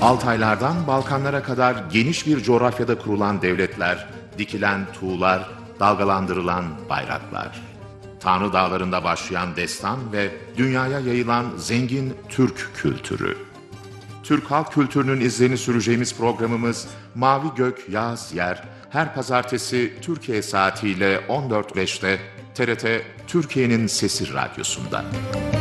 Altaylardan Balkanlara kadar geniş bir coğrafyada kurulan devletler, dikilen tuğlar, dalgalandırılan bayraklar. Tanrı Dağları'nda başlayan destan ve dünyaya yayılan zengin Türk kültürü. Türk halk kültürünün izlerini süreceğimiz programımız Mavi Gök Yağız Yer her pazartesi Türkiye saatiyle 14.05'te TRT Türkiye'nin Sesi Radyosu'nda.